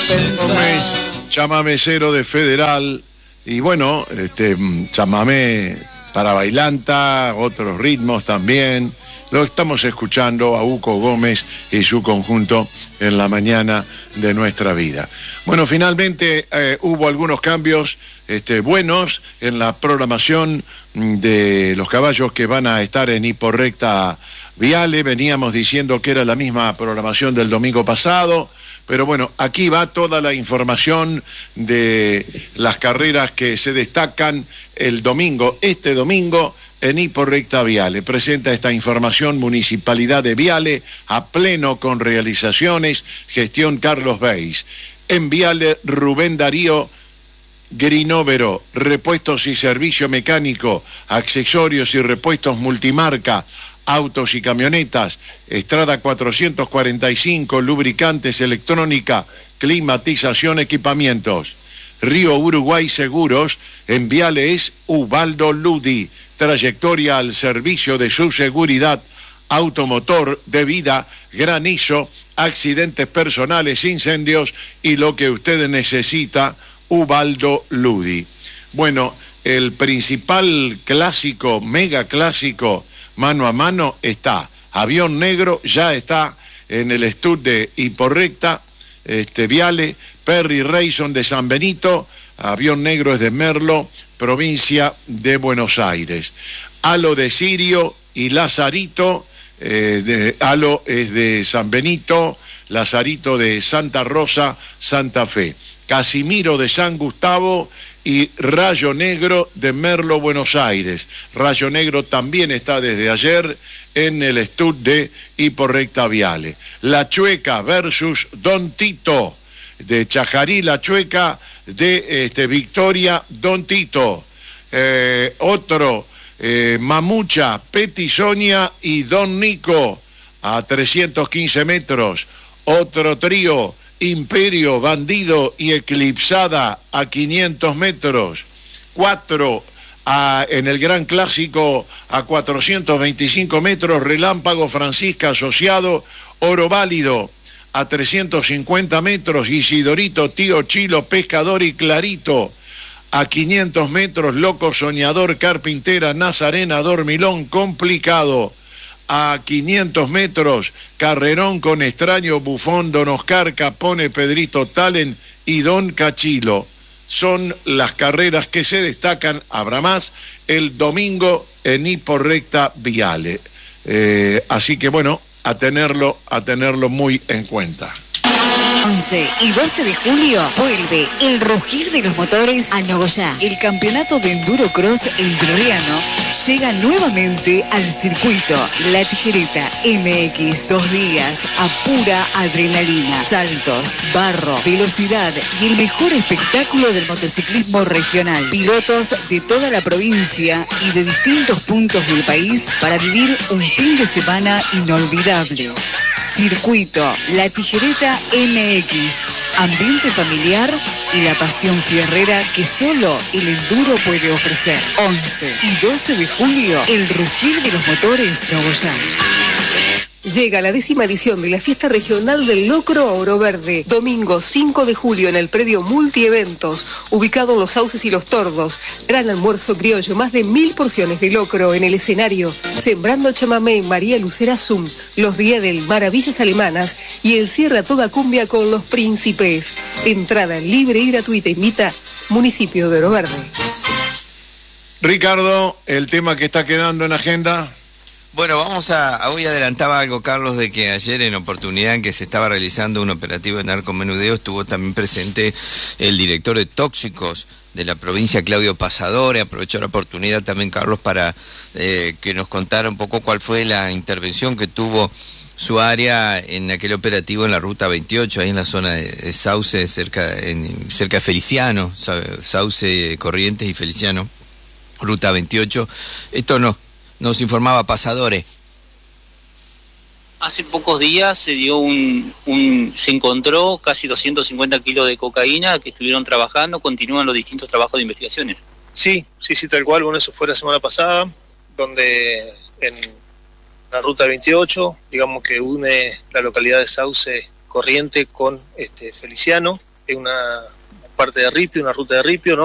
Gómez, chamamecero de Federal. Y bueno, chamamé para bailanta, otros ritmos también. Lo estamos escuchando a Uco Gómez y su conjunto en la mañana de nuestra vida. Bueno, finalmente hubo algunos cambios buenos en la programación de los caballos que van a estar en Hiporrecta Viale. Veníamos diciendo que era la misma programación del domingo pasado, pero bueno, aquí va toda la información de las carreras que se destacan el domingo, este domingo, en Hiporrecta Viale. Presenta esta información Municipalidad de Viale, a pleno con realizaciones, gestión Carlos Beis. En Viale, Rubén Darío Grinóvero, repuestos y servicio mecánico, accesorios y repuestos multimarca, autos y camionetas, Estrada 445, lubricantes, electrónica, climatización, equipamientos. Río Uruguay Seguros, en Viale es Ubaldo Ludi, trayectoria al servicio de su seguridad, automotor de vida, granizo, accidentes personales, incendios y lo que usted necesita, Ubaldo Ludi. Bueno, el principal clásico, mega clásico, mano a mano está. Avión Negro ya está en el stud de Hiporrecta, Viale. Perry Rayson de San Benito, Avión Negro es de Merlo, provincia de Buenos Aires. Halo de Sirio y Lazarito, Halo es de San Benito, Lazarito de Santa Rosa, Santa Fe. Casimiro de San Gustavo y Rayo Negro de Merlo, Buenos Aires. Rayo Negro también está desde ayer en el stud de Hiporrecta Viale. La Chueca versus Don Tito, de Chajarí, La Chueca, de Victoria, Don Tito. Otro, Mamucha, Petisonia y Don Nico, a 315 metros. Otro trío, Imperio, Bandido y Eclipsada, a 500 metros. 4, en el Gran Clásico, a 425 metros, Relámpago, Francisca Asociado, Oro Válido, a 350 metros, Isidorito, Tío Chilo, Pescador y Clarito, a 500 metros, Loco Soñador, Carpintera, Nazarena, Dormilón, Complicado, a 500 metros, Carrerón con Extraño, Bufón, Don Oscar, Capone, Pedrito Talen y Don Cachilo. Son las carreras que se destacan, habrá más, el domingo en Hiporrecta Viale. Así que bueno, a tenerlo muy en cuenta. 11 y 12 de julio vuelve el rugir de los motores a Nogoyá. El campeonato de Enduro Cross entrerriano llega nuevamente al circuito La Tijereta MX. 2 días a pura adrenalina, saltos, barro, velocidad y el mejor espectáculo del motociclismo regional. Pilotos de toda la provincia y de distintos puntos del país para vivir un fin de semana inolvidable. Circuito La Tijereta MX, ambiente familiar y la pasión fierrera que solo el enduro puede ofrecer. 11 y 12 de julio, el rugir de los motores Nogoyá. Llega la 10ª edición de la Fiesta Regional del Locro a Oro Verde. Domingo 5 de julio en el predio Multieventos, ubicado en Los Sauces y Los Tordos. Gran almuerzo criollo, más de 1000 porciones de locro en el escenario. Sembrando chamamé en María Lucera Zum, Los Riedel, Maravillas Alemanas y el cierre a toda cumbia con Los Príncipes. Entrada libre y gratuita. Invita Municipio de Oro Verde. Ricardo, el tema que está quedando en agenda. Bueno, hoy adelantaba algo, Carlos, de que ayer en oportunidad en que se estaba realizando un operativo de narcomenudeo estuvo también presente el director de tóxicos de la provincia, Claudio Pasadore. Aprovechó la oportunidad también, Carlos, para que nos contara un poco cuál fue la intervención que tuvo su área en aquel operativo en la Ruta 28, ahí en la zona de Sauce, cerca de Feliciano, Sauce, Corrientes y Feliciano, Ruta 28. Esto nos informaba Pasadore. Hace pocos días se encontró casi 250 kilos de cocaína que estuvieron trabajando, continúan los distintos trabajos de investigaciones. Sí, tal cual. Bueno, eso fue la semana pasada, donde en la Ruta 28, digamos que une la localidad de Sauce Corriente con Feliciano, una parte de ripio, una ruta de ripio, ¿no?